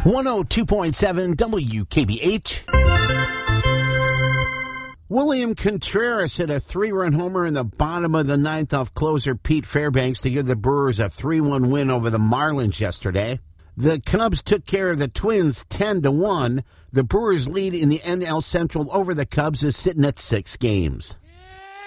102.7 WKBH. William Contreras hit a 3-run homer in the bottom of the ninth off closer Pete Fairbanks to give the Brewers a 3-1 win over the Marlins yesterday. The Cubs took care of the Twins 10-1. The Brewers' lead in the NL Central over the Cubs is sitting at 6 games.